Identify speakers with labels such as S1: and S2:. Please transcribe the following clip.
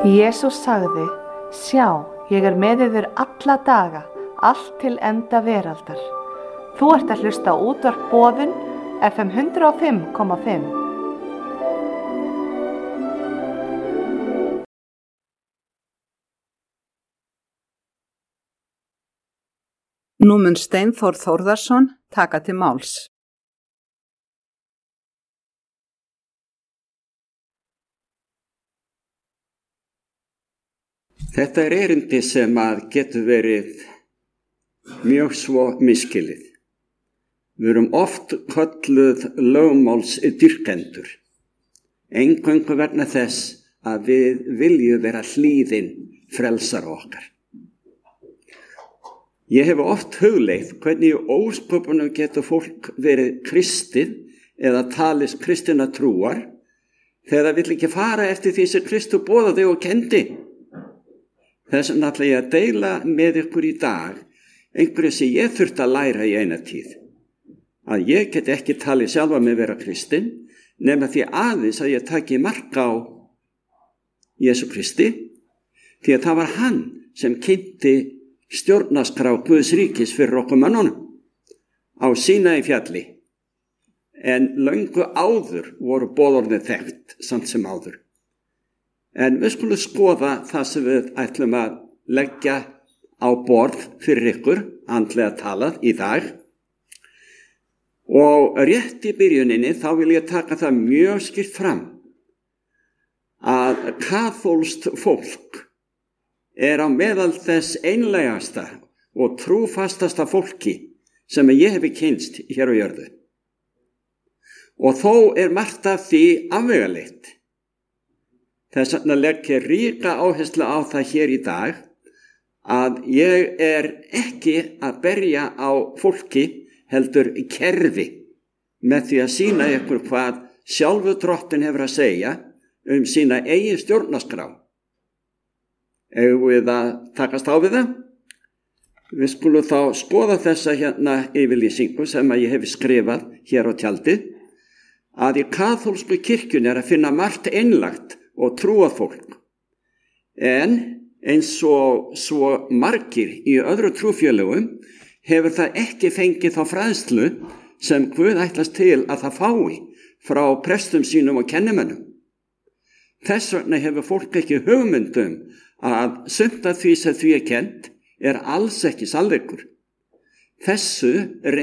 S1: Jesús sagði: Sjá, ég með yður alla daga, allt til enda veraldar. Þú ert að hlusta á útvarp Boðun, FM 105,5.
S2: Nú mun Steinþór Þórðarson taka til máls.
S3: Þetta erindi sem að getur verið mjög svo misskilið. Við erum oft kölluð lögmálsdýrkendur, eingöngu vegna þess að við viljum vera hlýðin frelsara okkar. Ég hef oft hugleitt hvernig í ósköpunum getur fólk verið kristið eða talist kristinna trúar þegar það vill ekki fara eftir því sem Kristur boðaði og kendi. Þess vegna ætla ég að deila með ykkur í dag einhverju sem ég þurfti að læra í eina tíð. Að ég get ekki talið sjálfa mig vera kristinn nema því aðeins að ég taki mark á Jesú Kristi, því að það var hann sem kynnti stjórnarskrá Guðs ríkis fyrir okkur mönnunum á Sínaí fjalli. En löngu áður voru boðorðin þekkt samt sem áður. En við skulum skoða það sem við ætlum að leggja á borð fyrir ykkur, andlega talað, í dag. Og rétt í byrjuninni þá vil ég taka það mjög skýrt fram að kaþólskt fólk er á meðal þess einlægasta og trúfastasta fólki sem ég hefi kynnst hér á jörðu. Og þó er margt af því afvegaleitt. Þess vegna legg ég ríka áherslu á það hér í dag að ég er ekki að berja á fólki heldur kerfi með því að sýna ykkur hvað sjálfur Drottinn hefur að segja sína eigin stjórnarskrá. Eigum við að takast á við það? Við skulum þá skoða þessa hérna yfirlýsingu sem að ég hef skrifað hér á tjaldið, að í kaþólsku kirkjunni er að finna margt einlægt og trúað fólk. En eins og svo margir í öðru trúfélögum hefur það ekki fengið þá fræðslu sem Guð ætlast til að það fái frá prestum sínum og kennimönnum. Þess vegna hefur fólk ekki hugmyndum að sumt af því sem því er kennt er alls ekki sannleikur. Þessu